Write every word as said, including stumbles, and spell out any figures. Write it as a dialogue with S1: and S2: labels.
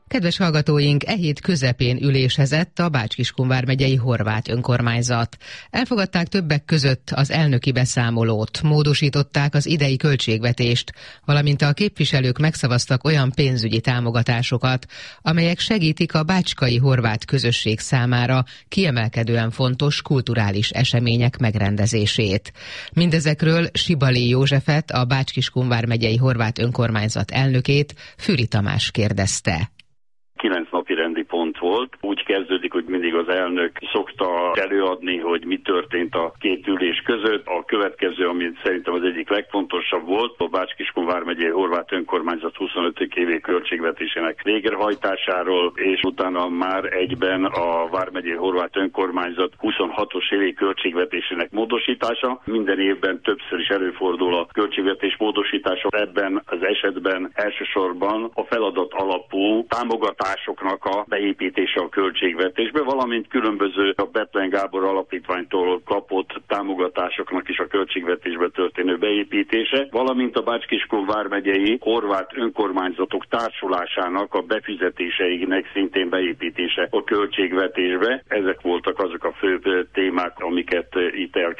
S1: Kedves hallgatóink, e hét közepén ülésezett a Bács-Kiskun vármegyei Horvát önkormányzat. Elfogadták többek között az elnöki beszámolót, módosították az idei költségvetést, valamint a képviselők megszavaztak olyan pénzügyi támogatásokat, amelyek segítik a bácskai horvát közösség számára kiemelkedően fontos kulturális események megrendezését. Mindezekről Sibali Józsefet, a Bács-Kiskun vármegyei Horvát önkormányzat elnökét, Füri Tamás kérdezte.
S2: Kilenc napi rendi pont volt. Úgy kezdődik, hogy mindig az elnök szokta előadni, hogy mi történt a két ülés között. A következő, ami szerintem az egyik legfontosabb volt, a Bács-Kiskun vármegyei Horvát önkormányzat huszonötödik évi költségvetésének végrehajtásáról, és utána már egyben a vármegyei Horvát önkormányzat huszonhatos évi költségvetésének módosítása. Minden évben többször is előfordul a költségvetés módosítása. Ebben az esetben elsősorban a feladat alapú támogatásoknak a beépítése a költségvetésbe, valamint különböző a Bethlen Gábor alapítványtól kapott támogatásoknak is a költségvetésbe történő beépítése, valamint a Bács-Kiskun vármegyei horvát önkormányzatok társulásának a befizetéseinek szintén beépítése a költségvetésbe. Ezek voltak azok a fő témák, amiket itt el